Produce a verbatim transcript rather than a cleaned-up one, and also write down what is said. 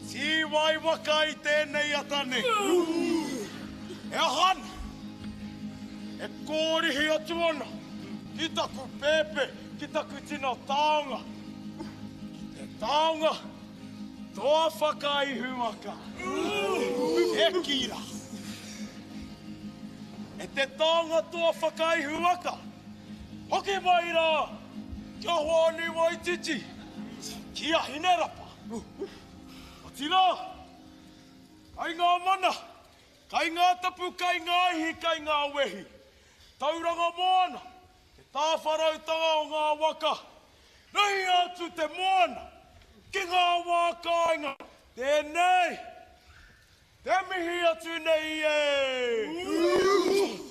Si vai waka I tēnei atane. E han. E kōrihi atu ana. Ki taku pepe, ki taku tina taonga. Ki te taonga, toa whakaihu aka. E kira. E te taonga toa whakaihu aka. Hoki mai rā, kia hoani wai titi. Kia hine rapa. O tira, kai ngā mana, kai ngā tapu, kai ngā ihi, kai ngā wehi. Tauranga moana, te tāwharautanga o ngā waka. Nahi atu te moana, ki ngā wā kāinga. Tēnei, te mihi atu nei e.